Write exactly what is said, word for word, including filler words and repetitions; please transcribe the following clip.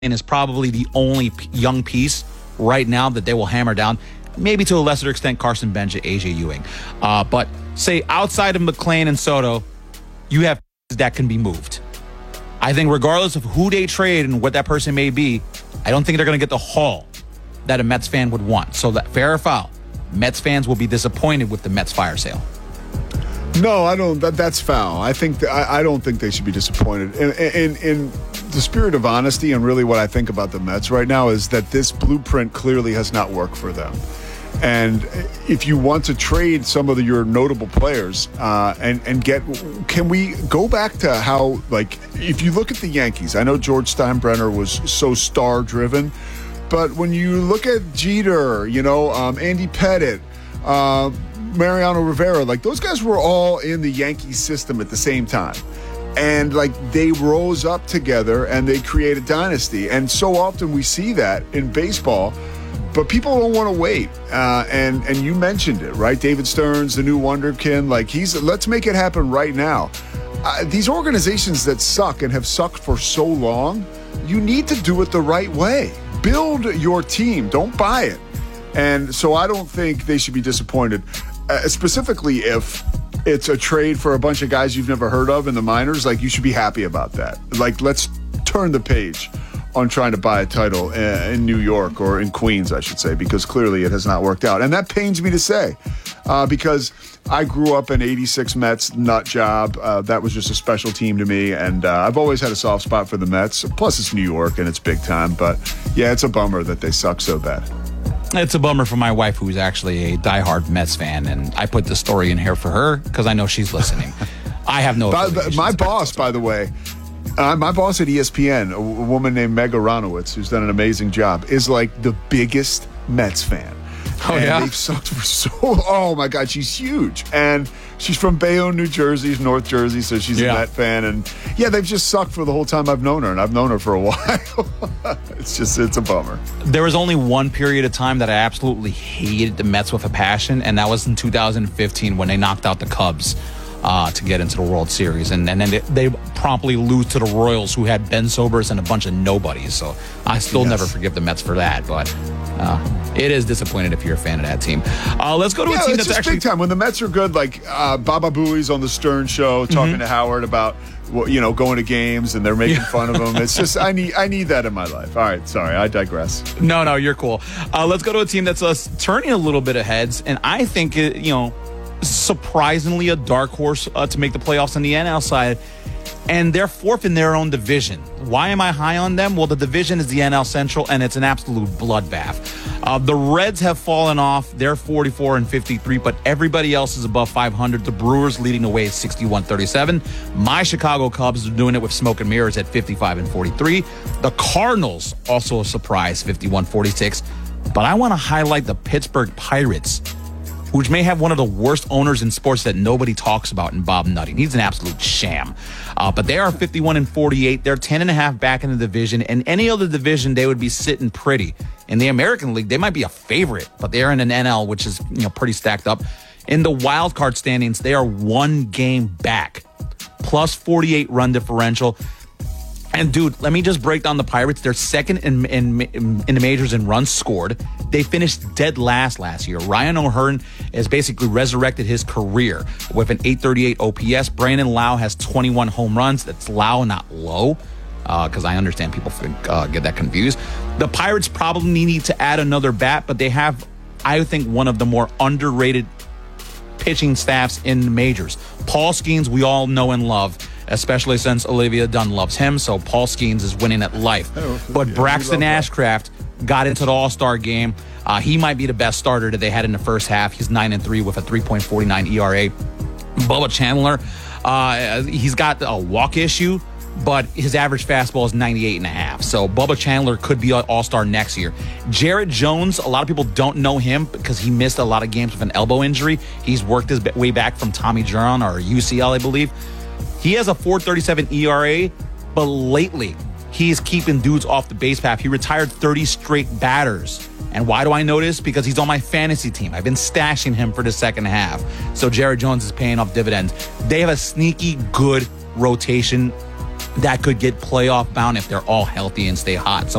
is probably the only p- young piece right now that they will hammer down. Maybe to a lesser extent, Carson Bench, A J Ewing. Uh, but say outside of McClain and Soto, you have that can be moved. I think regardless of who they trade and what that person may be, I don't think they're going to get the haul that a Mets fan would want. So that fair or foul, Mets fans will be disappointed with the Mets fire sale. No, I don't. That, that's foul. I think that, I, I don't think they should be disappointed. In, in, in the spirit of honesty, and really what I think about the Mets right now is that this blueprint clearly has not worked for them. And if you want to trade some of the, your notable players uh, and and get, can we go back to how, like, if you look at the Yankees, I know George Steinbrenner was so star driven, but when you look at Jeter, you know, um, Andy Pettitte, uh, Mariano Rivera, like those guys were all in the Yankees system at the same time. And like they rose up together and they created dynasty. And so often we see that in baseball, but people don't want to wait. Uh, and, and you mentioned it, right? David Stearns, the new wonderkin, like he's, let's make it happen right now. Uh, these organizations that suck and have sucked for so long, you need to do it the right way. Build your team. Don't buy it. And so I don't think they should be disappointed. Uh, specifically if it's a trade for a bunch of guys you've never heard of in the minors, like you should be happy about that. Like let's turn the page on trying to buy a title in, in New York or in Queens, I should say, because clearly it has not worked out. And that pains me to say uh, because I grew up in eighty-six Mets nut job. Uh, that was just a special team to me. And uh, I've always had a soft spot for the Mets. Plus it's New York and it's big time. But yeah, it's a bummer that they suck so bad. It's a bummer for my wife, who's actually a diehard Mets fan, and I put the story in here for her because I know she's listening. I have no by, My boss, by the way, uh, my boss at E S P N, a, a woman named Meg Aronowitz, who's done an amazing job, is like the biggest Mets fan. Oh, and yeah? They've sucked for so Oh, my God, she's huge. And she's from Bayonne, New Jersey, North Jersey, so she's yeah. a Met fan. And, yeah, they've just sucked for the whole time I've known her, and I've known her for a while. It's just, it's a bummer. There was only one period of time that I absolutely hated the Mets with a passion, and that was in two thousand fifteen when they knocked out the Cubs uh, to get into the World Series. And, and then they, they promptly lose to the Royals, who had Ben Sobers and a bunch of nobodies. So I still yes. never forgive the Mets for that, but uh, it is disappointing if you're a fan of that team. Uh, let's go to yeah, a team it's that's just actually big time. When the Mets are good, like uh, Baba Booey's on the Stern Show talking mm-hmm. to Howard about, well, you know, going to games and they're making yeah. fun of him. It's just I need I need that in my life. All right, sorry, I digress. No, no, you're cool. Uh, let's go to a team that's uh, turning a little bit of heads, and I think it, you know, surprisingly a dark horse uh, to make the playoffs on the N L side. And they're fourth in their own division. Why am I high on them? Well, the division is the N L Central, and it's an absolute bloodbath. Uh, the Reds have fallen off. They're forty-four and fifty-three, but everybody else is above five hundred. The Brewers leading the way at sixty-one thirty-seven. My Chicago Cubs are doing it with smoke and mirrors at fifty-five and forty-three. The Cardinals, also a surprise, fifty-one forty-six. But I want to highlight the Pittsburgh Pirates, which may have one of the worst owners in sports that nobody talks about in Bob Nutting. He's an absolute sham. Uh, but they are fifty-one and forty-eight. They're ten and a half back in the division. In any other division, they would be sitting pretty. In the American League, they might be a favorite, but they're in an N L, which is, you know, pretty stacked up. In the wild card standings, they are one game back, plus forty-eight run differential. And, dude, let me just break down the Pirates. They're second in, in, in the majors in runs scored. They finished dead last last year. Ryan O'Hearn has basically resurrected his career with an eight thirty-eight O P S. Brandon Lau has twenty-one home runs. That's Lau, not Low, because uh, I understand people uh, get that confused. The Pirates probably need to add another bat, but they have, I think, one of the more underrated pitching staffs in the majors. Paul Skeens, we all know and love, especially since Olivia Dunn loves him, so Paul Skeens is winning at life. Oh, but yeah, Braxton Ashcraft got into the All-Star game. Uh, he might be the best starter that they had in the first half. He's nine and three with a three point four nine E R A. Bubba Chandler, uh, he's got a walk issue, but his average fastball is ninety-eight and a half. So Bubba Chandler could be an all-star next year. Jarrett Jones, a lot of people don't know him because he missed a lot of games with an elbow injury. He's worked his way back from Tommy John or U C L, I believe. He has a four thirty-seven E R A, but lately he is keeping dudes off the base path. He retired thirty straight batters. And why do I know this? Because he's on my fantasy team. I've been stashing him for the second half. So Jarrett Jones is paying off dividends. They have a sneaky good rotation that could get playoff bound if they're all healthy and stay hot. So